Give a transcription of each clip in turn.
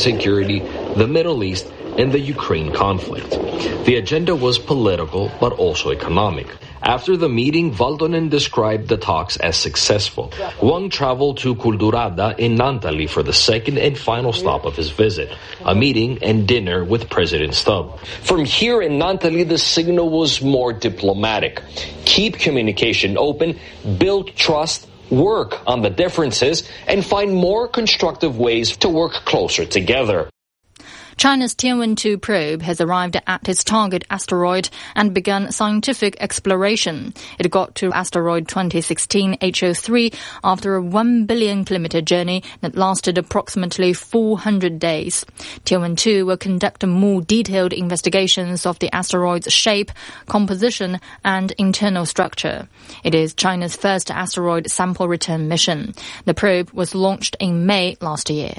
security, the Middle East, and the Ukraine conflict. The agenda was political, but also economic. After the meeting, Valtonen described the talks as successful. Wang traveled to Culturada in Naantali for the second and final stop of his visit, a meeting and dinner with President Stubb. From here in Naantali, the signal was more diplomatic. Keep communication open, build trust, work on the differences, and find more constructive ways to work closer together. China's Tianwen-2 probe has arrived at its target asteroid and begun scientific exploration. It got to asteroid 2016 HO3 after a 1 billion-kilometer journey that lasted approximately 400 days. Tianwen-2 will conduct more detailed investigations of the asteroid's shape, composition, and internal structure. It is China's first asteroid sample return mission. The probe was launched in May last year.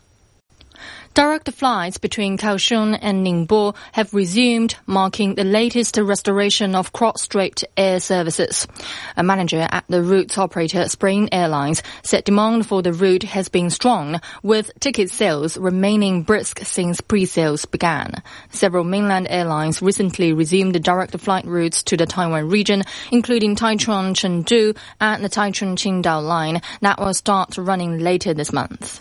Direct flights between Kaohsiung and Ningbo have resumed, marking the latest restoration of cross-strait air services. A manager at the route's operator, Spring Airlines, said demand for the route has been strong, with ticket sales remaining brisk since pre-sales began. Several mainland airlines recently resumed direct flight routes to the Taiwan region, including Taichung-Chengdu and the Taichung-Qingdao line that will start running later this month.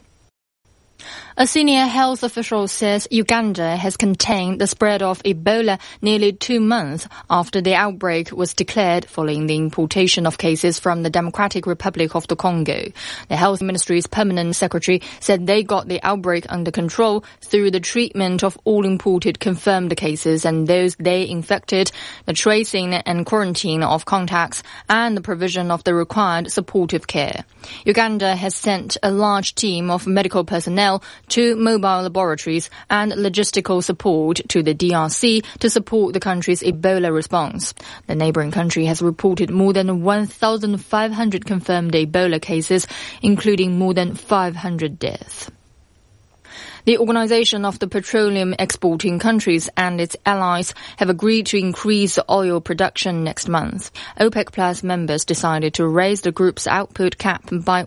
A senior health official says Uganda has contained the spread of Ebola nearly 2 months after the outbreak was declared following the importation of cases from the Democratic Republic of the Congo. The Health Ministry's permanent secretary said they got the outbreak under control through the treatment of all imported confirmed cases and those they infected, the tracing and quarantine of contacts, and the provision of the required supportive care. Uganda has sent a large team of medical personnel to mobile laboratories and logistical support to the DRC to support the country's Ebola response. The neighboring country has reported more than 1,500 confirmed Ebola cases, including more than 500 deaths. The Organization of the Petroleum Exporting Countries and its allies have agreed to increase oil production next month. OPEC Plus members decided to raise the group's output cap by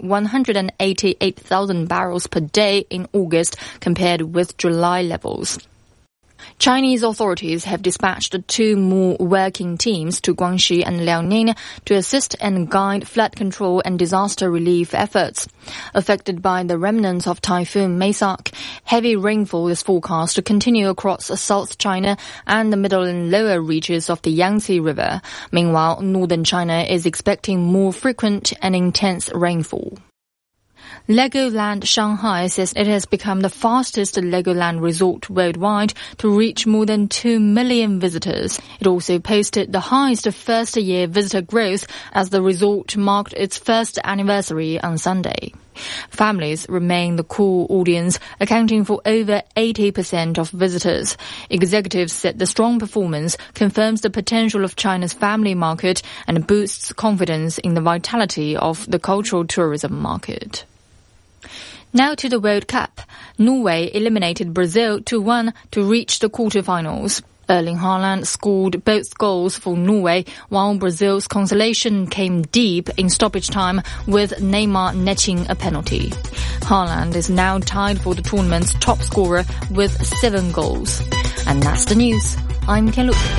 188,000 barrels per day in August compared with July levels. Chinese authorities have dispatched 2 more working teams to Guangxi and Liaoning to assist and guide flood control and disaster relief efforts. Affected by the remnants of Typhoon Maysak, heavy rainfall is forecast to continue across South China and the middle and lower reaches of the Yangtze River. Meanwhile, northern China is expecting more frequent and intense rainfall. Legoland Shanghai says it has become the fastest Legoland resort worldwide to reach more than 2 million visitors. It also posted the highest first-year visitor growth as the resort marked its first anniversary on Sunday. Families remain the core audience, accounting for over 80% of visitors. Executives said the strong performance confirms the potential of China's family market and boosts confidence in the vitality of the cultural tourism market. Now to the World Cup. Norway eliminated Brazil 2-1 to reach the quarterfinals. Erling Haaland scored both goals for Norway, while Brazil's consolation came deep in stoppage time with Neymar netting a penalty. Haaland is now tied for the tournament's top scorer with 7 goals. And that's the news. I'm Ken Luke.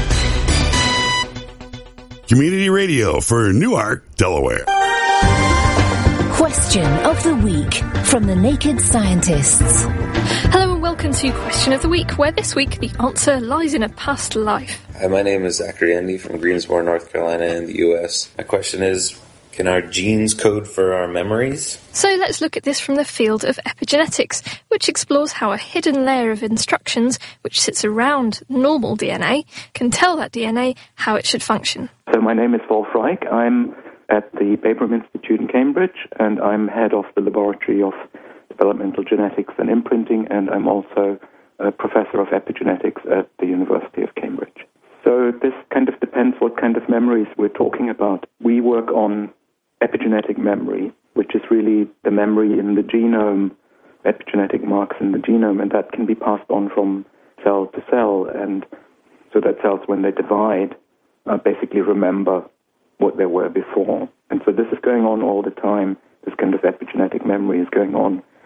Community Radio for Newark, Delaware. Question of the Week from the Naked Scientists. Hello and welcome to Question of the Week, where this week the answer lies in a past life. Hi, my name is Zachary Endy from Greensboro, North Carolina in the U.S. My question is, can our genes code for our memories? So let's look at this from the field of epigenetics, which explores how a hidden layer of instructions, which sits around normal DNA, can tell that DNA how it should function. So my name is Wolf Reich. I'm at the Babraham Institute in Cambridge, and I'm head of the Laboratory of Developmental Genetics and Imprinting, and I'm also a professor of epigenetics at the University of Cambridge. So this kind of depends what kind of memories we're talking about. We work on epigenetic memory, which is really the memory in the genome, epigenetic marks in the genome, and that can be passed on from cell to cell, and so that cells, when they divide, basically remember what they were before. And so this is going on all the time. This kind of epigenetic memory is going on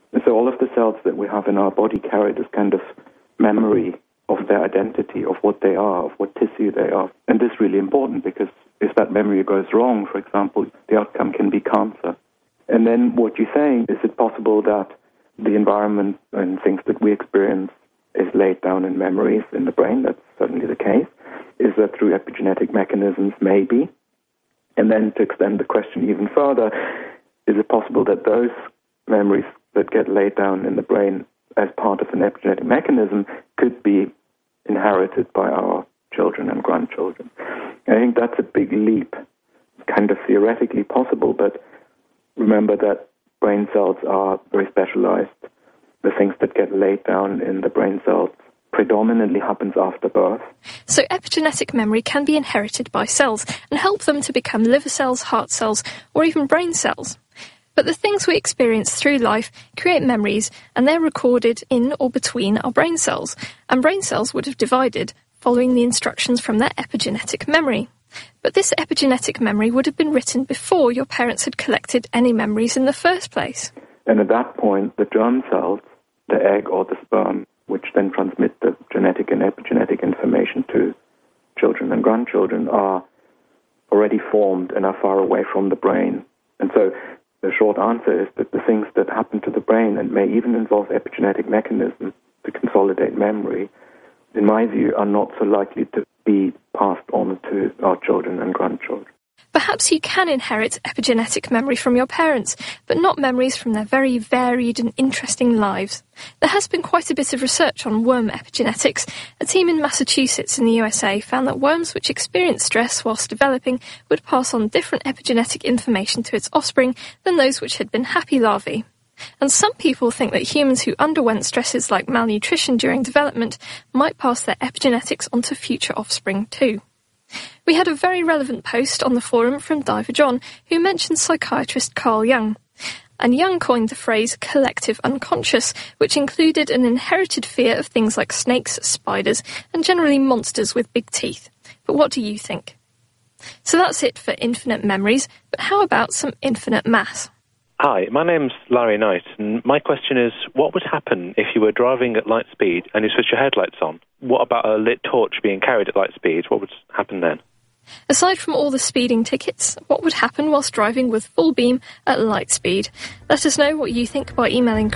And so all of the cells that we have in our body carry this kind of memory of their identity, of what they are, of what tissue they are. And this is really important because if that memory goes wrong, for example, the outcome can be cancer. And then what you're saying, is it possible that the environment and things that we experience is laid down in memories in the brain? That's certainly the case. Is that through epigenetic mechanisms? Maybe. And then to extend the question even further, is it possible that those memories that get laid down in the brain as part of an epigenetic mechanism could be inherited by our children and grandchildren? I think that's a big leap, kind of theoretically possible, but remember that brain cells are very specialized. The things that get laid down in the brain cells predominantly happens after birth. So epigenetic memory can be inherited by cells and help them to become liver cells, heart cells, or even brain cells. But the things we experience through life create memories, and they're recorded in or between our brain cells. And brain cells would have divided following the instructions from their epigenetic memory. But this epigenetic memory would have been written before your parents had collected any memories in the first place. And at that point, the germ cells, the egg or the sperm, which then transmit the genetic and epigenetic information to children and grandchildren, are already formed and are far away from the brain. And so the short answer is that the things that happen to the brain and may even involve epigenetic mechanisms to consolidate memory, in my view, are not so likely to be passed on to our children and grandchildren. Perhaps you can inherit epigenetic memory from your parents, but not memories from their very varied and interesting lives. There has been quite a bit of research on worm epigenetics. A team in Massachusetts in the USA found that worms which experienced stress whilst developing would pass on different epigenetic information to its offspring than those which had been happy larvae. And some people think that humans who underwent stresses like malnutrition during development might pass their epigenetics onto future offspring too. We had a very relevant post on the forum from Diver John, who mentioned psychiatrist Carl Jung. And Jung coined the phrase collective unconscious, which included an inherited fear of things like snakes, spiders, and generally monsters with big teeth. But what do you think? So that's it for infinite memories, but how about some infinite mass? Hi, my name's Larry Knight, and my question is, what would happen if you were driving at light speed and you switched your headlights on? What about a lit torch being carried at light speed? What would happen then? Aside from all the speeding tickets, what would happen whilst driving with full beam at light speed? Let us know what you think by emailing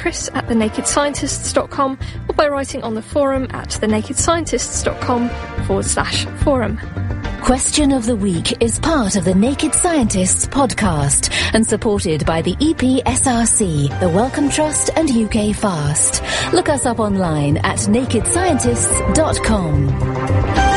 chris@thenakedscientists.com or by writing on the forum at thenakedscientists.com/forum. Question of the Week is part of the Naked Scientists podcast and supported by the EPSRC, the Wellcome Trust and UK Fast. Look us up online at nakedscientists.com.